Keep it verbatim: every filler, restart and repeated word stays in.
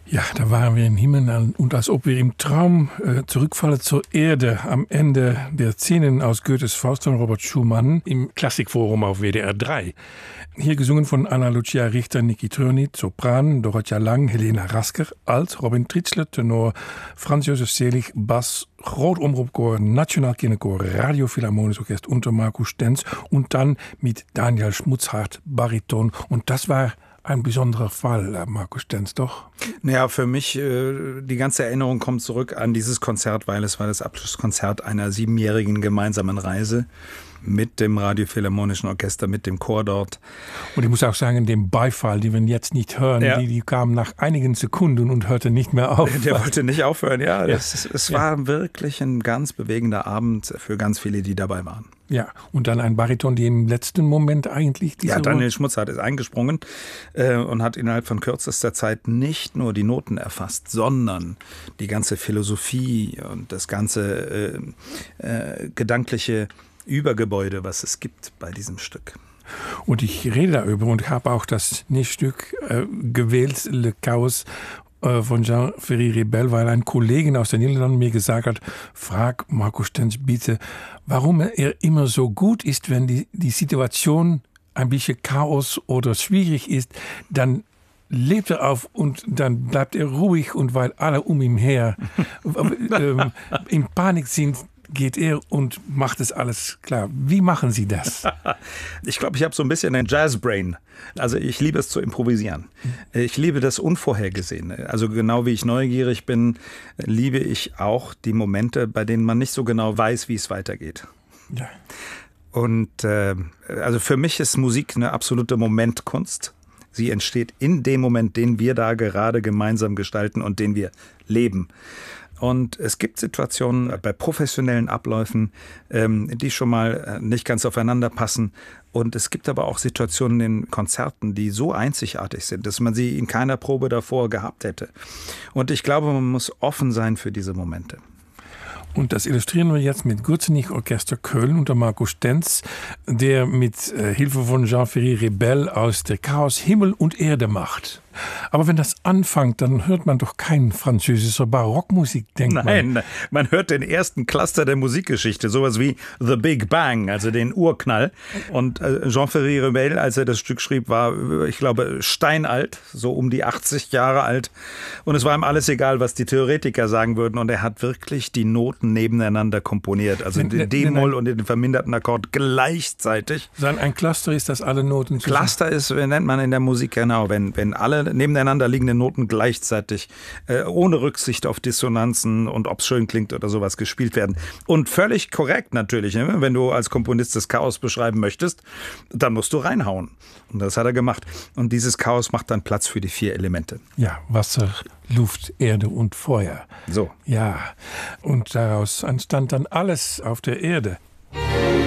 Ja, da waren wir im Himmel und als ob wir im Traum äh, zurückfallen zur Erde am Ende der Szenen aus Goethes Faust von Robert Schumann im Klassikforum auf W D R drei. Hier gesungen von Anna Lucia Richter, Niki Trönit, Sopran, Dorothea Lang, Helena Rasker, Alt, Robin Tritschler, Tenor, Franz Josef Selig, Bass, Groot Omroepkoor, Nationaal Kinderchor, Radio Philharmonisch Orchester unter Markus Stenz und dann mit Daniel Schmutzhardt, Bariton. Und das war ein besonderer Fall, Markus Stenz, doch? Naja, für mich, äh, die ganze Erinnerung kommt zurück an dieses Konzert, weil es war das Abschlusskonzert einer siebenjährigen gemeinsamen Reise mit dem Radio Philharmonischen Orchester, mit dem Chor dort. Und ich muss auch sagen, den Beifall, den wir jetzt nicht hören, ja. die, die kam nach einigen Sekunden und hörte nicht mehr auf. Der wollte nicht aufhören, ja. ja. Das, es ja. war wirklich ein ganz bewegender Abend für ganz viele, die dabei waren. Ja, und dann ein Bariton, die im letzten Moment eigentlich... Ja, Daniel Schmutzhardt ist eingesprungen äh, und hat innerhalb von kürzester Zeit nicht nur die Noten erfasst, sondern die ganze Philosophie und das ganze äh, äh, gedankliche Übergebäude, was es gibt bei diesem Stück. Und ich rede darüber und habe auch das Stück äh, gewählt, Le Chaos äh, von Jean-Ferry Rebel, weil ein Kollege aus den Niederlanden mir gesagt hat, frag Markus Stenz bitte, warum er immer so gut ist, wenn die, die Situation ein bisschen Chaos oder schwierig ist, dann lebt er auf und dann bleibt er ruhig und weil alle um ihn her äh, in Panik sind, geht er und macht es alles klar. Wie machen Sie das? Ich glaube, ich habe so ein bisschen ein Jazzbrain. Also ich liebe es zu improvisieren. Ich liebe das Unvorhergesehene. Also genau wie ich neugierig bin, liebe ich auch die Momente, bei denen man nicht so genau weiß, wie es weitergeht. Ja. Und äh, also für mich ist Musik eine absolute Momentkunst. Sie entsteht in dem Moment, den wir da gerade gemeinsam gestalten und den wir leben. Und es gibt Situationen bei professionellen Abläufen, ähm, die schon mal nicht ganz aufeinander passen. Und es gibt aber auch Situationen in Konzerten, die so einzigartig sind, dass man sie in keiner Probe davor gehabt hätte. Und ich glaube, man muss offen sein für diese Momente. Und das illustrieren wir jetzt mit Gürzenich Orchester Köln unter Markus Stenz, der mit äh, Hilfe von Jean-Ferry Rebel aus der Chaos Himmel und Erde macht. Aber wenn das anfängt, dann hört man doch kein französischer Barockmusik, denkt man. Nein, man hört den ersten Cluster der Musikgeschichte, sowas wie The Big Bang, also den Urknall. Und Jean-Ferry Rebel, als er das Stück schrieb, war, ich glaube, steinalt, so um die achtzig Jahre alt. Und es war ihm alles egal, was die Theoretiker sagen würden. Und er hat wirklich die Noten nebeneinander komponiert, also den D-Moll und den verminderten Akkord gleichzeitig. Ein Cluster ist, dass alle Noten zusammen... Cluster ist, nennt man in der Musik genau, wenn, wenn alle nebeneinander liegende Noten gleichzeitig, äh, ohne Rücksicht auf Dissonanzen und ob es schön klingt oder sowas gespielt werden. Und völlig korrekt natürlich, ne? Wenn du als Komponist das Chaos beschreiben möchtest, dann musst du reinhauen. Und das hat er gemacht. Und dieses Chaos macht dann Platz für die vier Elemente. Ja, Wasser, Luft, Erde und Feuer. So. Ja, und daraus entstand dann alles auf der Erde.